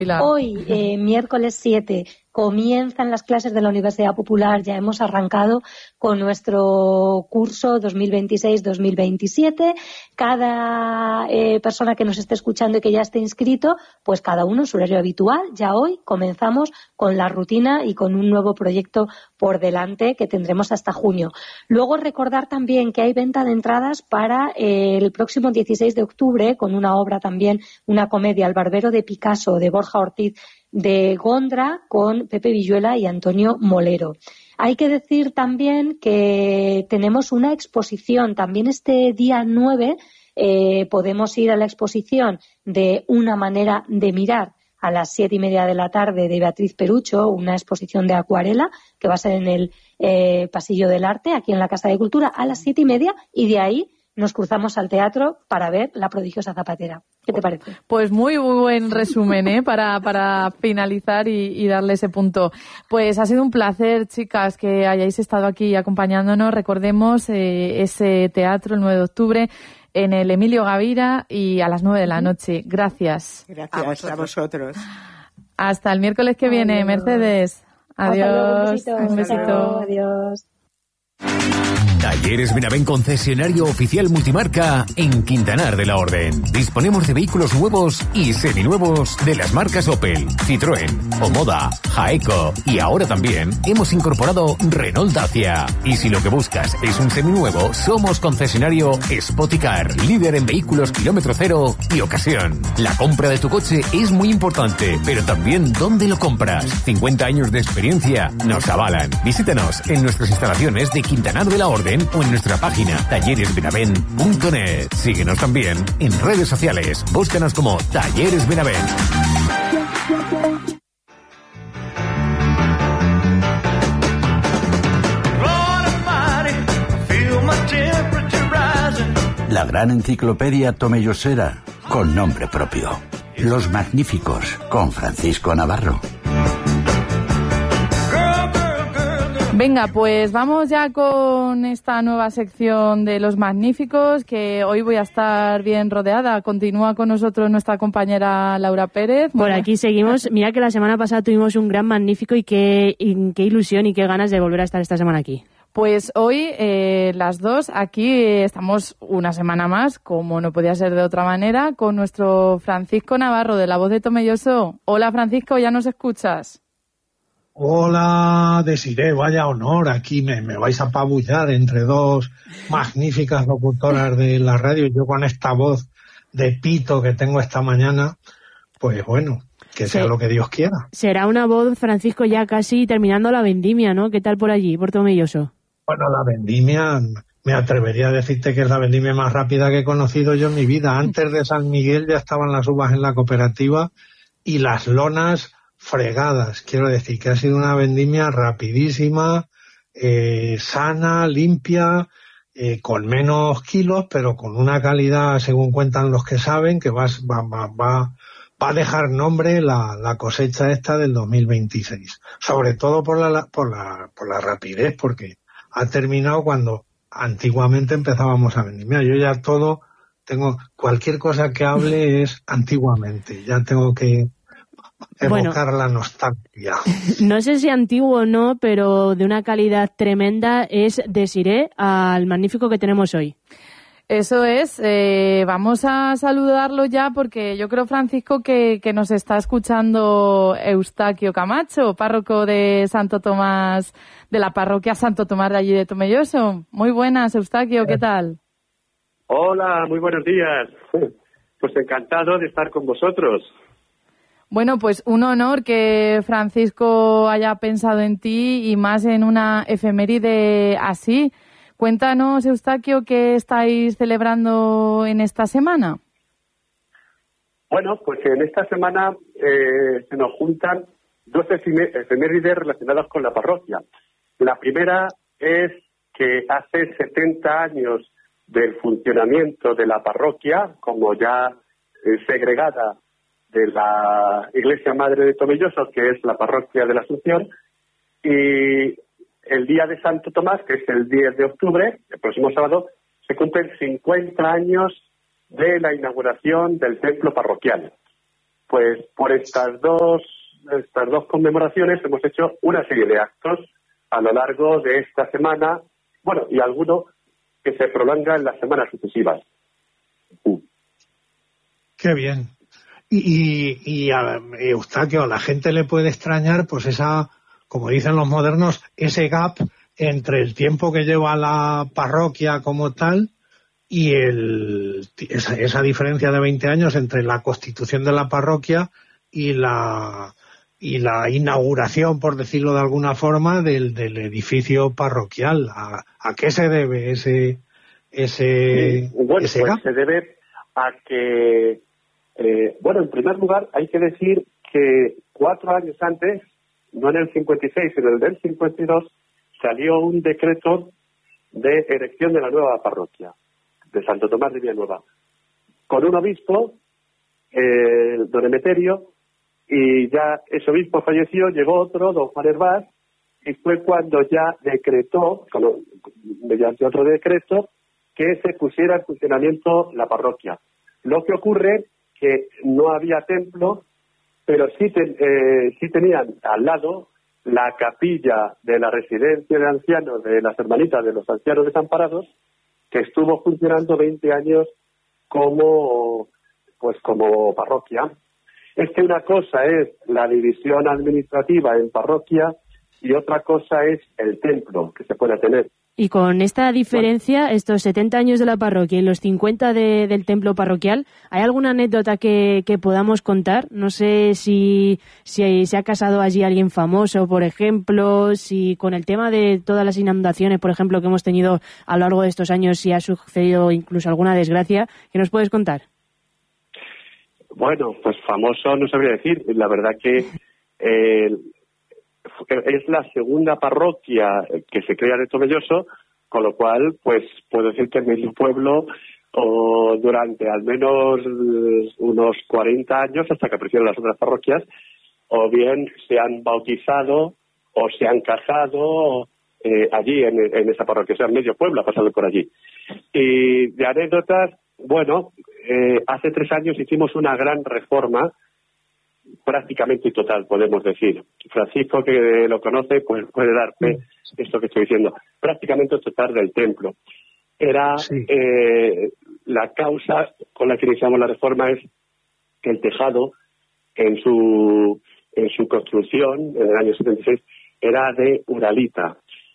Hoy, miércoles 7, comienzan las clases de la Universidad Popular. Ya hemos arrancado con nuestro curso 2026-2027. Cada persona que nos esté escuchando y que ya esté inscrito, pues cada uno en su horario habitual. Ya hoy comenzamos con la rutina y con un nuevo proyecto por delante que tendremos hasta junio. Luego recordar también que hay venta de entradas para el próximo 16 de octubre con una obra también, una comedia, El barbero de Picasso, de Borja Ortiz de Gondra, con Pepe Villuela y Antonio Molero. Hay que decir también que tenemos una exposición también este día 9. Podemos ir a la exposición de Una manera de mirar a las 7:30 de la tarde de Beatriz Perucho, una exposición de acuarela que va a ser en el Pasillo del Arte, aquí en la Casa de Cultura, a las 7:30, y de ahí nos cruzamos al teatro para ver La prodigiosa zapatera. ¿Qué te parece? Pues muy buen resumen, para finalizar y darle ese punto. Pues ha sido un placer, chicas, que hayáis estado aquí acompañándonos. Recordemos ese teatro el 9 de octubre en el Emilio Gavira y a las 9 de la noche. Gracias. Gracias a vosotros. Hasta el miércoles que viene, Mercedes. Adiós. Un besito. Adiós. Talleres Benavent, concesionario oficial multimarca en Quintanar de la Orden. Disponemos de vehículos nuevos y seminuevos de las marcas Opel, Citroën, Omoda, Jaeco y ahora también hemos incorporado Renault Dacia. Y si lo que buscas es un seminuevo, somos concesionario Spoticar, líder en vehículos kilómetro cero y ocasión. La compra de tu coche es muy importante, pero también dónde lo compras. 50 años de experiencia nos avalan. Visítanos en nuestras instalaciones de Quintanar de la Orden o en nuestra página talleresbenavent.net. Síguenos también en redes sociales. Búscanos como Talleres Benavent. La gran enciclopedia tomellosera con nombre propio. Los Magníficos con Francisco Navarro. Venga, pues vamos ya con esta nueva sección de Los Magníficos, que hoy voy a estar bien rodeada. Continúa con nosotros nuestra compañera Laura Pérez. Por aquí seguimos. Mira que la semana pasada tuvimos un gran Magnífico y qué ilusión y qué ganas de volver a estar esta semana aquí. Pues hoy las dos aquí estamos una semana más, como no podía ser de otra manera, con nuestro Francisco Navarro de La Voz de Tomelloso. Hola Francisco, ¿ya nos escuchas? Hola, Desiré, vaya honor, aquí me vais a apabullar entre dos magníficas locutoras de la radio. Yo con esta voz de pito que tengo esta mañana, pues bueno, que sea lo que Dios quiera. Será una voz, Francisco, ya casi terminando la vendimia, ¿no? ¿Qué tal por allí, por Tomelloso? Bueno, la vendimia, me atrevería a decirte que es la vendimia más rápida que he conocido yo en mi vida. Antes de San Miguel ya estaban las uvas en la cooperativa y las lonas fregadas. Quiero decir que ha sido una vendimia rapidísima, sana, limpia, con menos kilos, pero con una calidad, según cuentan los que saben, que va a dejar nombre la cosecha esta del 2026. Sobre todo por la rapidez, porque ha terminado cuando antiguamente empezábamos a vendimiar. Yo ya cualquier cosa que hable es antiguamente. Ya tengo que evocar la nostalgia. No sé si antiguo o no, pero de una calidad tremenda es Desiré al Magnífico que tenemos hoy. Eso es, vamos a saludarlo ya porque yo creo, Francisco, que nos está escuchando Eustaquio Camacho, párroco de Santo Tomás, de la parroquia Santo Tomás de allí de Tomelloso. Muy buenas, Eustaquio, ¿qué tal? Hola, muy buenos días. Pues encantado de estar con vosotros. Bueno, pues un honor que Francisco haya pensado en ti y más en una efeméride así. Cuéntanos, Eustaquio, ¿qué estáis celebrando en esta semana? Bueno, pues en esta semana se nos juntan dos efemérides relacionadas con la parroquia. La primera es que hace 70 años del funcionamiento de la parroquia, como ya segregada de la Iglesia Madre de Tomelloso, que es la parroquia de la Asunción, y el día de Santo Tomás, que es el 10 de octubre, el próximo sábado, se cumplen 50 años de la inauguración del templo parroquial. pues por estas dos conmemoraciones hemos hecho una serie de actos a lo largo de esta semana, bueno, y alguno que se prolonga en las semanas sucesivas. Qué bien. Y a Eustaquio, a la gente le puede extrañar, pues esa, como dicen los modernos, ese gap entre el tiempo que lleva la parroquia como tal y esa diferencia de 20 años entre la constitución de la parroquia y la inauguración, por decirlo de alguna forma, del edificio parroquial. ¿A qué se debe ese bueno, ese pues gap? se debe a que, en primer lugar hay que decir que 4 años antes, no en el 56, sino en el 52, salió un decreto de erección de la nueva parroquia de Santo Tomás de Villanueva, con un obispo, don Emeterio, y ya ese obispo falleció, llegó otro, don Juan Hervás, y fue cuando ya decretó, mediante otro decreto, que se pusiera en funcionamiento la parroquia. Lo que ocurre que no había templo, pero sí tenían al lado la capilla de la residencia de ancianos de las Hermanitas de los Ancianos Desamparados, que estuvo funcionando 20 años como parroquia. Es que una cosa es la división administrativa en parroquia y otra cosa es el templo que se pueda tener. Y con esta diferencia, estos 70 años de la parroquia y los 50 del templo parroquial, ¿hay alguna anécdota que podamos contar? No sé si se ha casado allí alguien famoso, por ejemplo, si con el tema de todas las inundaciones, por ejemplo, que hemos tenido a lo largo de estos años, si ha sucedido incluso alguna desgracia. ¿Qué nos puedes contar? Bueno, pues famoso no sabría decir. La verdad que es la segunda parroquia que se crea de Tomelloso, con lo cual, pues puedo decir que en medio pueblo, o durante al menos unos 40 años, hasta que aparecieron las otras parroquias, o bien se han bautizado o se han casado allí en esa parroquia, o sea, en medio pueblo ha pasado por allí. Y de anécdotas, bueno, hace 3 años hicimos una gran reforma, prácticamente total, podemos decir. Francisco, que lo conoce, pues puede dar fe de esto que estoy diciendo. Prácticamente total del templo. Era la causa con la que iniciamos la reforma es que el tejado en su construcción en el año 76 era de uralita.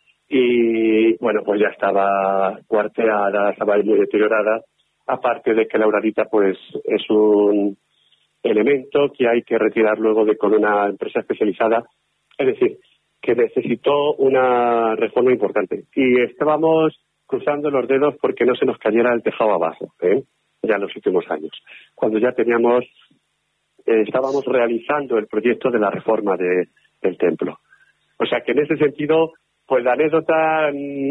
Y bueno, pues ya estaba cuarteada, estaba muy deteriorada, aparte de que la uralita pues es un elemento que hay que retirar luego con una empresa especializada, es decir, que necesitó una reforma importante. Y estábamos cruzando los dedos porque no se nos cayera el tejado abajo, ya en los últimos años, cuando ya estábamos realizando el proyecto de la reforma del templo. O sea que en ese sentido, pues la anécdota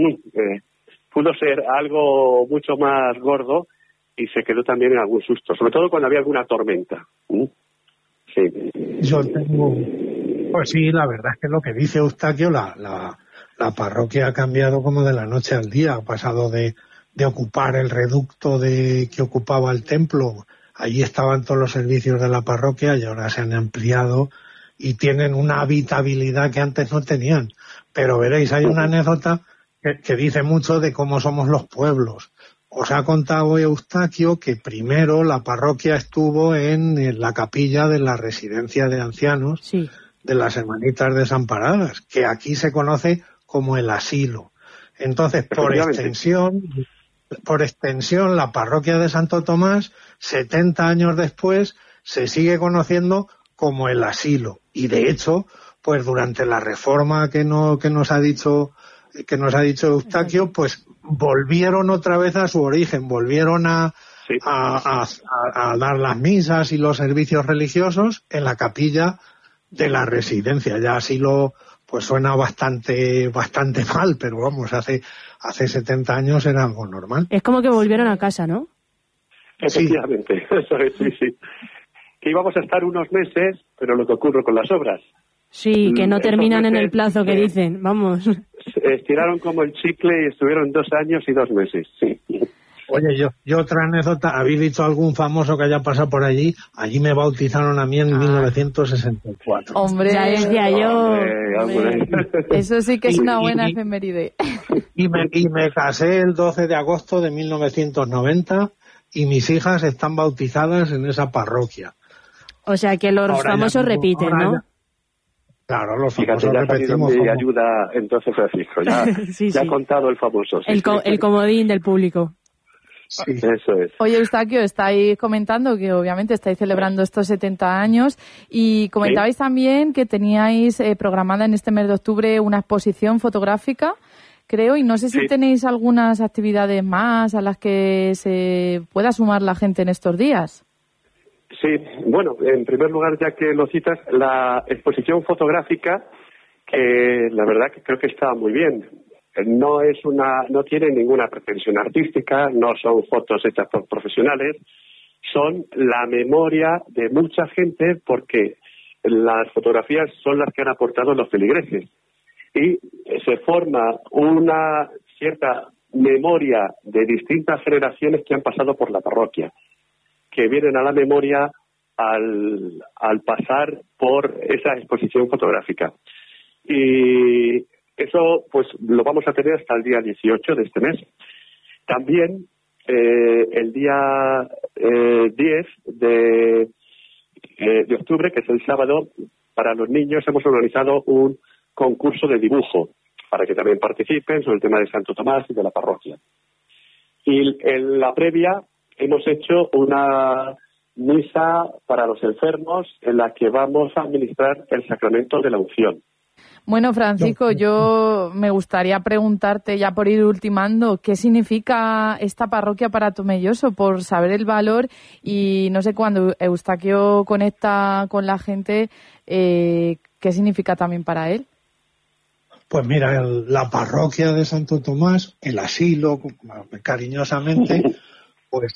pudo ser algo mucho más gordo, y se quedó también en algún susto, sobre todo cuando había alguna tormenta. Sí. Yo tengo... Pues sí, la verdad es que lo que dice Eustaquio, la parroquia ha cambiado como de la noche al día, ha pasado de ocupar el reducto que ocupaba el templo, allí estaban todos los servicios de la parroquia y ahora se han ampliado y tienen una habitabilidad que antes no tenían. Pero veréis, hay una anécdota que dice mucho de cómo somos los pueblos. Os ha contado Eustaquio que primero la parroquia estuvo en la capilla de la residencia de ancianos de las Hermanitas Desamparadas, que aquí se conoce como el asilo. Entonces, por extensión, la parroquia de Santo Tomás, 70 años después, se sigue conociendo como el asilo. Y de hecho, pues durante la reforma que nos ha dicho Eustaquio, pues volvieron otra vez a su origen, volvieron a dar las misas y los servicios religiosos en la capilla de la residencia. Ya asilo pues suena bastante mal, pero vamos, hace 70 años era algo normal. Es como que volvieron a casa, ¿no? Efectivamente, eso es, sí. Que íbamos a estar unos meses, pero lo que ocurre con las obras. Sí, que no terminan en el plazo que dicen, vamos. Estiraron como el chicle y estuvieron 2 años y 2 meses, sí. Oye, yo otra anécdota, ¿habéis visto algún famoso que haya pasado por allí? Allí me bautizaron a mí en 1964. Hombre, ya decía yo. Hombre. Eso sí que es una buena efeméride. Y me casé el 12 de agosto de 1990 y mis hijas están bautizadas en esa parroquia. O sea que los Ahora famosos ya, repiten, ahora ¿no? ya. Claro, los Fíjate, famosos ya ha salido repetimos. mi ayuda entonces, Francisco. Ya, Sí, ya sí. ha contado el famoso. Sí, El comodín del público. Sí. Eso es. Oye, Eustaquio, estáis comentando que obviamente estáis celebrando estos 70 años y comentabais también que teníais programada en este mes de octubre una exposición fotográfica, creo, y no sé si Sí. tenéis algunas actividades más a las que se pueda sumar la gente en estos días. Sí, bueno, en primer lugar, ya que lo citas, la exposición fotográfica, que la verdad que creo que está muy bien. No tiene ninguna pretensión artística, no son fotos hechas por profesionales, son la memoria de mucha gente porque las fotografías son las que han aportado los feligreses y se forma una cierta memoria de distintas generaciones que han pasado por la parroquia, que vienen a la memoria al pasar por esa exposición fotográfica. Y eso pues lo vamos a tener hasta el día 18 de este mes. También el día 10 de octubre, que es el sábado, para los niños hemos organizado un concurso de dibujo para que también participen sobre el tema de Santo Tomás y de la parroquia. Y en la previa hemos hecho una misa para los enfermos en la que vamos a administrar el sacramento de la unción. Bueno, Francisco, yo me gustaría preguntarte, ya por ir ultimando, ¿qué significa esta parroquia para Tomelloso? Por saber el valor y no sé, cuando Eustaquio conecta con la gente, ¿qué significa también para él? Pues mira, la parroquia de Santo Tomás, el asilo, cariñosamente, pues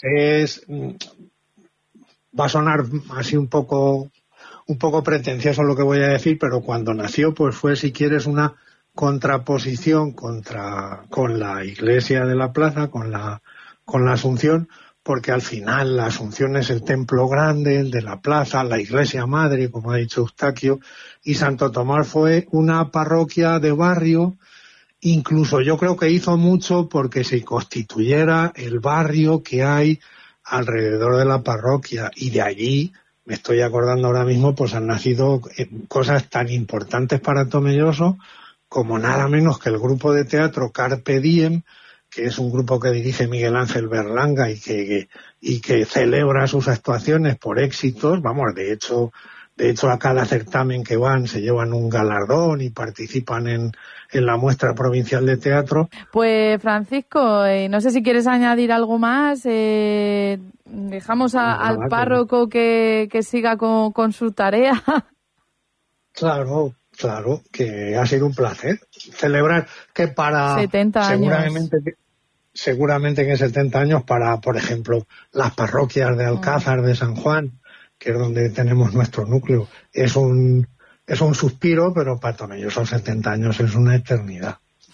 va a sonar así un poco pretencioso lo que voy a decir, pero cuando nació pues fue, si quieres, una contraposición con la iglesia de la plaza, con la Asunción, porque al final la Asunción es el templo grande, el de la plaza, la iglesia madre, como ha dicho Eustaquio, y Santo Tomás fue una parroquia de barrio. Incluso yo creo que hizo mucho porque se constituyera el barrio que hay alrededor de la parroquia, y de allí, me estoy acordando ahora mismo, pues han nacido cosas tan importantes para Tomelloso como nada menos que el grupo de teatro Carpe Diem, que es un grupo que dirige Miguel Ángel Berlanga y que celebra sus actuaciones por éxitos. Vamos, de hecho a cada certamen que van se llevan un galardón y participan en la muestra provincial de teatro. Pues Francisco, no sé si quieres añadir algo más. Dejamos al párroco que siga con su tarea. Claro, que ha sido un placer celebrar que para 70 años. Seguramente que en 70 años para, por ejemplo, las parroquias de Alcázar, de San Juan, que es donde tenemos nuestro núcleo, es un suspiro, pero para Tomelloso 70 años es una eternidad.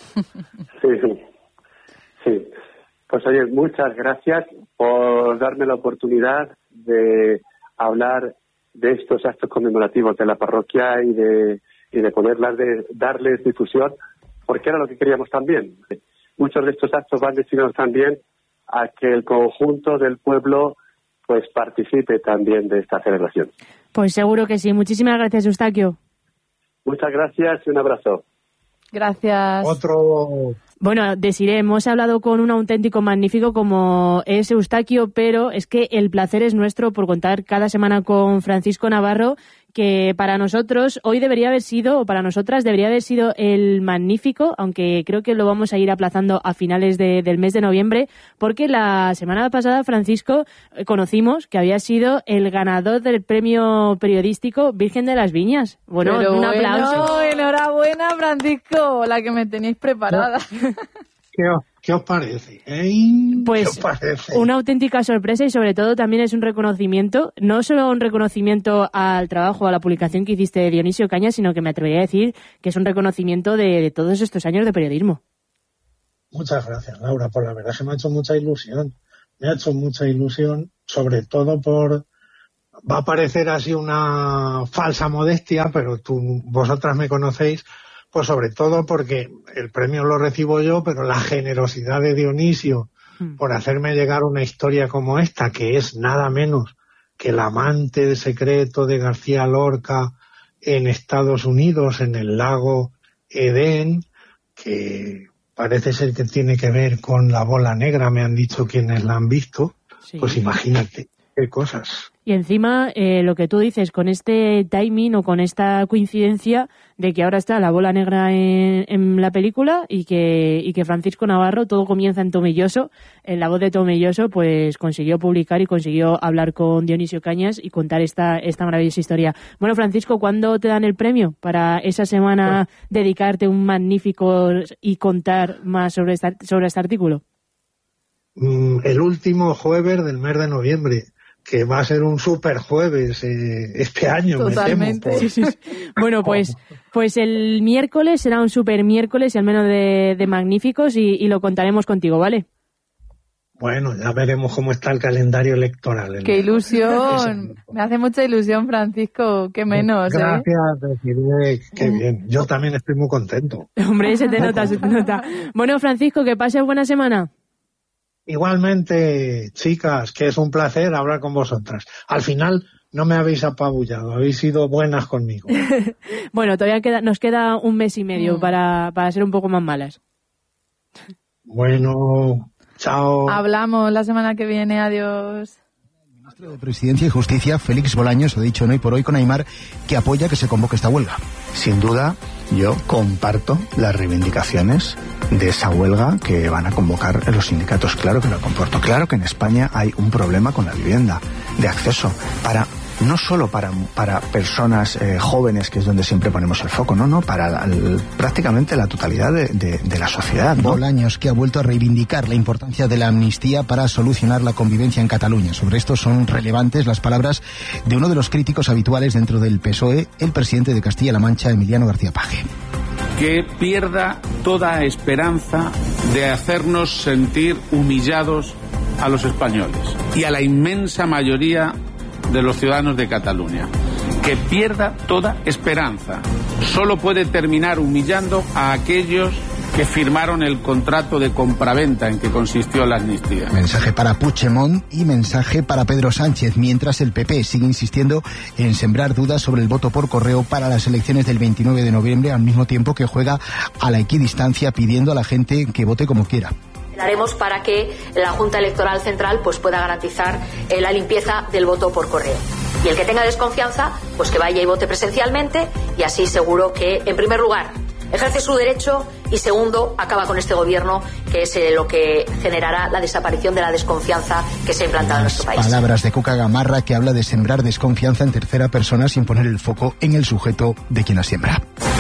Sí. Pues oye, muchas gracias por darme la oportunidad de hablar de estos actos conmemorativos de la parroquia y de darles difusión, porque era lo que queríamos también. Muchos de estos actos van destinados también a que el conjunto del pueblo pues participe también de esta celebración. Pues seguro que sí. Muchísimas gracias, Eustaquio. Muchas gracias y un abrazo. Gracias. Bueno, Desiree, hemos hablado con un auténtico magnífico como es Eustaquio, pero es que el placer es nuestro por contar cada semana con Francisco Navarro, que para nosotros hoy debería haber sido, o para nosotras debería haber sido el magnífico, aunque creo que lo vamos a ir aplazando a finales del mes de noviembre, porque la semana pasada, Francisco, conocimos que había sido el ganador del premio periodístico Virgen de las Viñas. Bueno, pero un aplauso. Bueno, enhorabuena, Francisco, la que me tenéis preparada. ¿Qué os parece? Pues ¿Qué os parece? Una auténtica sorpresa, y sobre todo también es un reconocimiento, no solo un reconocimiento al trabajo, a la publicación que hiciste de Dionisio Caña, sino que me atrevería a decir que es un reconocimiento de todos estos años de periodismo. Muchas gracias, Laura, por la verdad que me ha hecho mucha ilusión. me ha hecho mucha ilusión, sobre todo va a parecer así una falsa modestia, pero vosotras me conocéis, pues sobre todo porque el premio lo recibo yo, pero la generosidad de Dionisio por hacerme llegar una historia como esta, que es nada menos que el amante secreto de García Lorca en Estados Unidos, en el lago Edén, que parece ser que tiene que ver con la bola negra, me han dicho quienes la han visto, sí. Pues imagínate qué cosas. Y encima, lo que tú dices, con este timing o con esta coincidencia de que ahora está la bola negra en la película y que Francisco Navarro, todo comienza en Tomelloso, en la voz de Tomelloso, pues consiguió publicar y consiguió hablar con Dionisio Cañas y contar esta maravillosa historia. Bueno, Francisco, ¿cuándo te dan el premio para esa semana dedicarte un magnífico y contar más sobre este artículo? El último jueves del mes de noviembre, que va a ser un super jueves este año. Totalmente. Me temo, sí. Bueno, pues el miércoles será un super miércoles y al menos de magníficos y lo contaremos contigo, ¿vale? Bueno, ya veremos cómo está el calendario electoral. ¡Qué ilusión! Me hace mucha ilusión, Francisco, qué menos. Gracias, decirle qué bien. Yo también estoy muy contento. Hombre, se te nota. Bueno, Francisco, que pases buena semana. Igualmente, chicas, que es un placer hablar con vosotras. Al final no me habéis apabullado, habéis sido buenas conmigo. Bueno, todavía nos queda un mes y medio para ser un poco más malas. Bueno, chao. Hablamos la semana que viene, adiós. El ministro de Presidencia y Justicia, Félix Bolaños, ha dicho en Hoy por Hoy con Aimar que apoya que se convoque esta huelga. Sin duda, yo comparto las reivindicaciones de esa huelga que van a convocar los sindicatos. Claro que lo comporto. Claro que en España hay un problema con la vivienda, de acceso, no solo para personas jóvenes, que es donde siempre ponemos el foco, no, para prácticamente la totalidad de la sociedad, ¿no? Bolaños, que ha vuelto a reivindicar la importancia de la amnistía para solucionar la convivencia en Cataluña. Sobre esto son relevantes las palabras de uno de los críticos habituales dentro del PSOE, el presidente de Castilla-La Mancha, Emiliano García Paje. Que pierda toda esperanza de hacernos sentir humillados a los españoles y a la inmensa mayoría de los ciudadanos de Cataluña. Que pierda toda esperanza. Solo puede terminar humillando a aquellos que firmaron el contrato de compraventa en que consistió la amnistía. Mensaje para Puigdemont y mensaje para Pedro Sánchez, mientras el PP sigue insistiendo en sembrar dudas sobre el voto por correo para las elecciones del 29 de noviembre, al mismo tiempo que juega a la equidistancia pidiendo a la gente que vote como quiera. Haremos para que la Junta Electoral Central pues pueda garantizar la limpieza del voto por correo. Y el que tenga desconfianza, pues que vaya y vote presencialmente y así seguro que, en primer lugar, ejerce su derecho y segundo, acaba con este gobierno que es lo que generará la desaparición de la desconfianza que se ha implantado en nuestro país. Palabras de Cuca Gamarra, que habla de sembrar desconfianza en tercera persona sin poner el foco en el sujeto de quien la siembra.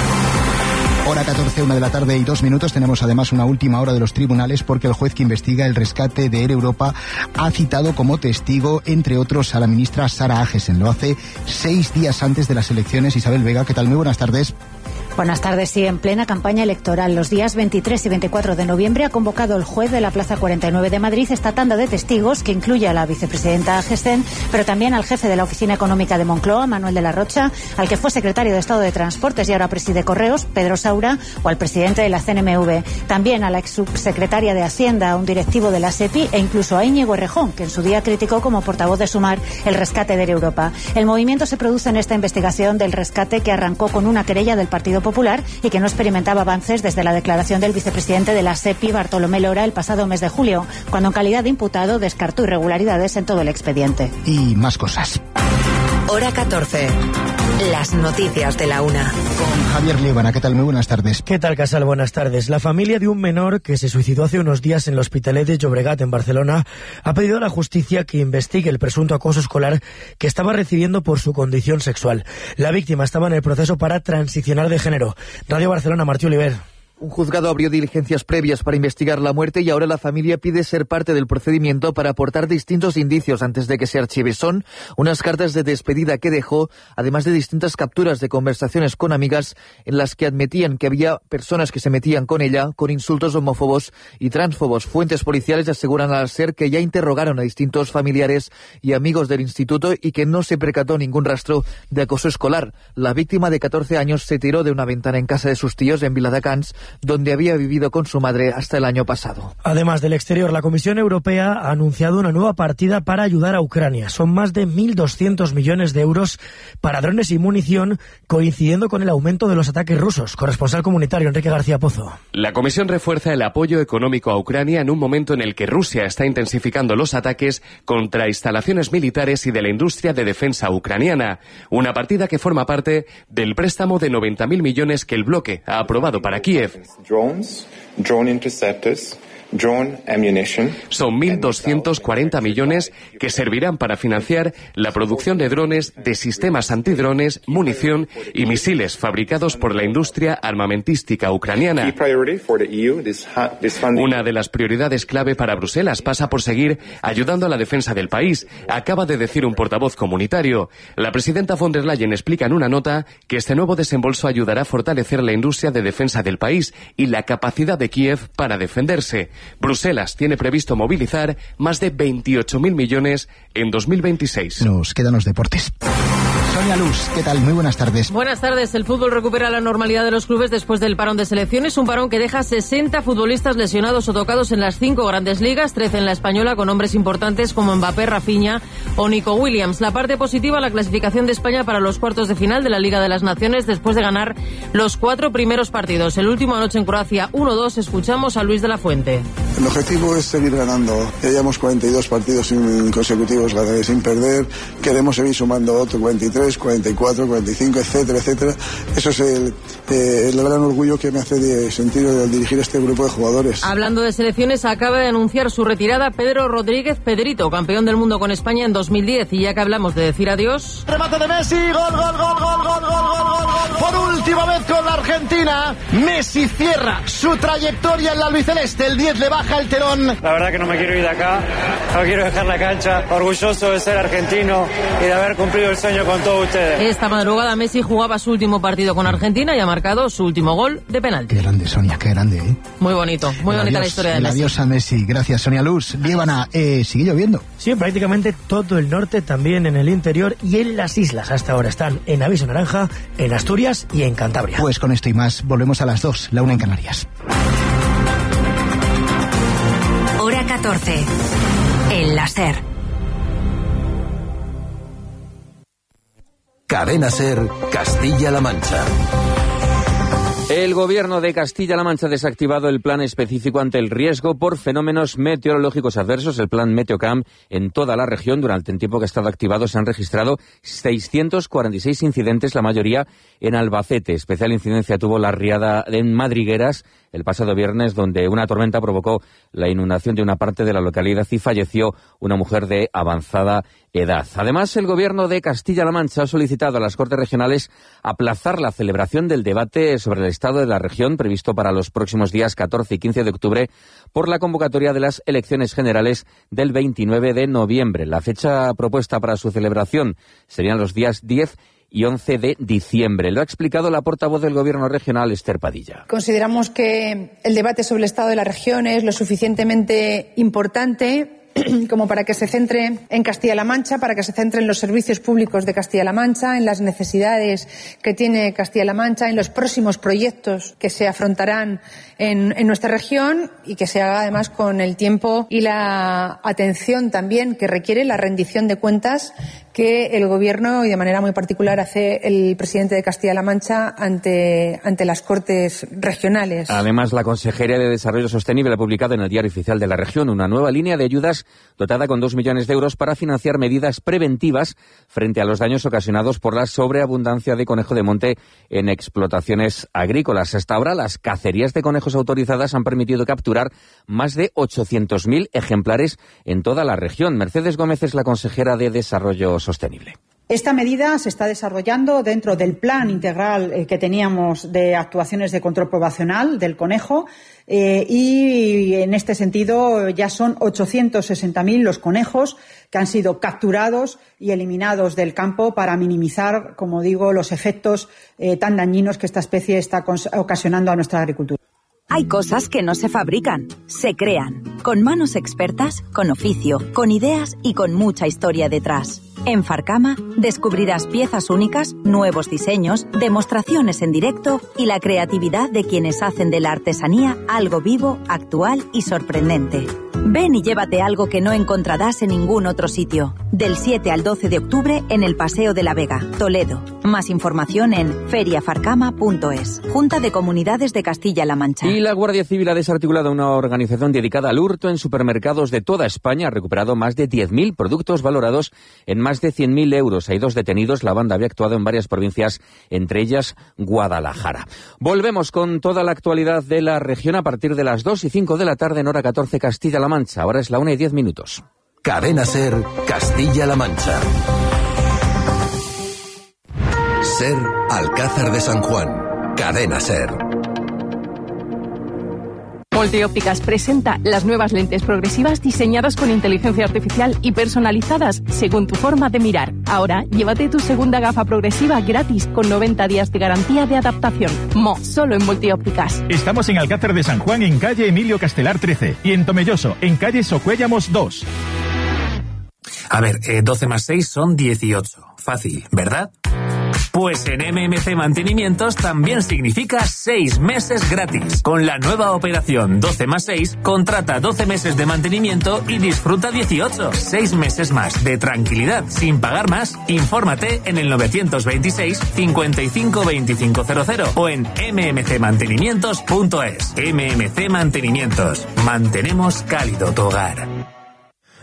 Hora 14, 1 de la tarde y 2 minutos. Tenemos además una última hora de los tribunales porque el juez que investiga el rescate de Air Europa ha citado como testigo, entre otros, a la ministra Sara Agesen. Lo hace 6 días antes de las elecciones. Isabel Vega, ¿qué tal? Muy buenas tardes. Buenas tardes. Sí, en plena campaña electoral, los días 23 y 24 de noviembre ha convocado el juez de la Plaza 49 de Madrid esta tanda de testigos que incluye a la vicepresidenta Agesen, pero también al jefe de la Oficina Económica de Moncloa, Manuel de la Rocha, al que fue secretario de Estado de Transportes y ahora preside Correos, Pedro Saura, o al presidente de la CNMV. También a la ex subsecretaria de Hacienda, a un directivo de la SEPI e incluso a Íñigo Errejón, que en su día criticó como portavoz de Sumar el rescate de Air Europa. El movimiento se produce en esta investigación del rescate que arrancó con una querella del Partido Popular y que no experimentaba avances desde la declaración del vicepresidente de la SEPI, Bartolomé Lora, el pasado mes de julio, cuando en calidad de imputado descartó irregularidades en todo el expediente. Y más cosas. Hora 14. Las noticias de la una. Con Javier Líbana. ¿Qué tal? Muy buenas tardes. ¿Qué tal, Casal? Buenas tardes. La familia de un menor que se suicidó hace unos días en el Hospitalet de Llobregat, en Barcelona, ha pedido a la justicia que investigue el presunto acoso escolar que estaba recibiendo por su condición sexual. La víctima estaba en el proceso para transicionar de género. Radio Barcelona, Martí Oliver. Un juzgado abrió diligencias previas para investigar la muerte y ahora la familia pide ser parte del procedimiento para aportar distintos indicios antes de que se archive. Son unas cartas de despedida que dejó, además de distintas capturas de conversaciones con amigas en las que admitían que había personas que se metían con ella con insultos homófobos y transfobos. Fuentes policiales aseguran al SER que ya interrogaron a distintos familiares y amigos del instituto y que no se percató ningún rastro de acoso escolar. La víctima de 14 años se tiró de una ventana en casa de sus tíos en Viladecans, donde había vivido con su madre hasta el año pasado. Además del exterior, la Comisión Europea ha anunciado una nueva partida para ayudar a Ucrania. Son más de 1.200 millones de euros para drones y munición, coincidiendo con el aumento de los ataques rusos. Corresponsal comunitario Enrique García Pozo. La Comisión refuerza el apoyo económico a Ucrania en un momento en el que Rusia está intensificando los ataques contra instalaciones militares y de la industria de defensa ucraniana. Una partida que forma parte del préstamo de 90.000 millones que el bloque ha aprobado para Kiev. Drone interceptors, drone ammunition. Son 1.240 millones que servirán para financiar la producción de drones, de sistemas antidrones, munición y misiles fabricados por la industria armamentística ucraniana. Una de las prioridades clave para Bruselas pasa por seguir ayudando a la defensa del país, acaba de decir un portavoz comunitario. La presidenta von der Leyen explica en una nota que este nuevo desembolso ayudará a fortalecer la industria de defensa del país y la capacidad de Kiev para defenderse. Bruselas tiene previsto movilizar más de 28.000 millones en 2026. Nos quedan los deportes. Sonia Luz, ¿qué tal? Muy buenas tardes. Buenas tardes. El fútbol recupera la normalidad de los clubes después del parón de selecciones, un parón que deja 60 futbolistas lesionados o tocados en las 5 grandes ligas, 13 en la española, con nombres importantes como Mbappé, Rafinha o Nico Williams. La parte positiva, la clasificación de España para los cuartos de final de la Liga de las Naciones después de ganar los 4 primeros partidos. El último anoche en Croacia 1-2. Escuchamos a Luis de la Fuente. El objetivo es seguir ganando. Ya llevamos 42 partidos consecutivos sin perder. Queremos seguir sumando otro 43, 44, 45, etcétera, etcétera. Eso es el gran orgullo que me hace de sentir al dirigir este grupo de jugadores. Hablando de selecciones, acaba de anunciar su retirada Pedro Rodríguez Pedrito, campeón del mundo con España en 2010. Y ya que hablamos de decir adiós... Remate de Messi, gol. Por última vez con la Argentina, Messi cierra su trayectoria en la albiceleste. El 10 le baja el telón. La verdad que no me quiero ir de acá, no quiero dejar la cancha. Orgulloso de ser argentino y de haber cumplido el sueño con todos ustedes. Esta madrugada Messi jugaba su último partido con Argentina y ha marcado su último gol de penalti. Qué grande, Sonia, qué grande, ¿eh? Muy bonito, muy bonita la historia de Messi. Adiós a Messi. Gracias, Sonia Luz. Líbana, ¿sigue lloviendo? Sí, prácticamente todo el norte, también en el interior y en las islas. Hasta ahora están en aviso naranja, en Asturias y en Cantabria. Pues con esto y más, volvemos a las 2, la 1 en Canarias. Hora 14. En la SER. Cadena SER, Castilla-La Mancha. El Gobierno de Castilla-La Mancha ha desactivado el plan específico ante el riesgo por fenómenos meteorológicos adversos, el plan Meteocam, en toda la región. Durante el tiempo que ha estado activado se han registrado 646 incidentes, la mayoría en Albacete. Especial incidencia tuvo la riada en Madrigueras el pasado viernes, donde una tormenta provocó la inundación de una parte de la localidad y falleció una mujer de avanzada edad. Además, el Gobierno de Castilla-La Mancha ha solicitado a las Cortes Regionales aplazar la celebración del debate sobre el estado de la región previsto para los próximos días 14 y 15 de octubre por la convocatoria de las elecciones generales del 29 de noviembre. La fecha propuesta para su celebración serían los días 10 y 11 de diciembre. Lo ha explicado la portavoz del Gobierno regional, Esther Padilla. Consideramos que el debate sobre el estado de la región es lo suficientemente importante como para que se centre en Castilla-La Mancha, para que se centre en los servicios públicos de Castilla-La Mancha, en las necesidades que tiene Castilla-La Mancha, en los próximos proyectos que se afrontarán en nuestra región y que se haga además con el tiempo y la atención también que requiere la rendición de cuentas que el Gobierno y de manera muy particular hace el presidente de Castilla-La Mancha ante las Cortes regionales. Además, la Consejería de Desarrollo Sostenible ha publicado en el Diario Oficial de la Región una nueva línea de ayudas dotada con 2 millones de euros para financiar medidas preventivas frente a los daños ocasionados por la sobreabundancia de conejo de monte en explotaciones agrícolas. Hasta ahora, las cacerías de conejos autorizadas han permitido capturar más de 800.000 ejemplares en toda la región. Mercedes Gómez es la consejera de Desarrollo Sostenible. Esta medida se está desarrollando dentro del plan integral que teníamos de actuaciones de control poblacional del conejo y en este sentido ya son 860.000 los conejos que han sido capturados y eliminados del campo para minimizar, como digo, los efectos tan dañinos que esta especie está ocasionando a nuestra agricultura. Hay cosas que no se fabrican, se crean, con manos expertas, con oficio, con ideas y con mucha historia detrás. En Farcama descubrirás piezas únicas, nuevos diseños, demostraciones en directo y la creatividad de quienes hacen de la artesanía algo vivo, actual y sorprendente. Ven y llévate algo que no encontrarás en ningún otro sitio. Del 7 al 12 de octubre en el Paseo de la Vega, Toledo. Más información en feriafarcama.es. Junta de Comunidades de Castilla-La Mancha. Y la Guardia Civil ha desarticulado una organización dedicada al hurto en supermercados de toda España. Ha recuperado más de 10.000 productos valorados en más de 100.000 euros. Hay 2 detenidos. La banda había actuado en varias provincias, entre ellas Guadalajara. Volvemos con toda la actualidad de la región a partir de las 2:05 de la tarde en hora 14 Castilla-La Mancha. Ahora es la 1:10. Cadena SER, Castilla-La Mancha. SER, Alcázar de San Juan. Cadena SER. Multiópticas presenta las nuevas lentes progresivas diseñadas con inteligencia artificial y personalizadas según tu forma de mirar. Ahora, llévate tu segunda gafa progresiva gratis con 90 días de garantía de adaptación. Solo en Multiópticas. Estamos en Alcázar de San Juan, en calle Emilio Castelar 13, y en Tomelloso, en calle Socuéllamos 2. A ver, 12 más 6 son 18. Fácil, ¿verdad? Pues en MMC Mantenimientos también significa 6 meses gratis. Con la nueva operación 12 más 6, contrata 12 meses de mantenimiento y disfruta 18. 6 meses más de tranquilidad sin pagar más. Infórmate en el 926 55 2500 o en mmcmantenimientos.es. MMC Mantenimientos. Mantenemos cálido tu hogar.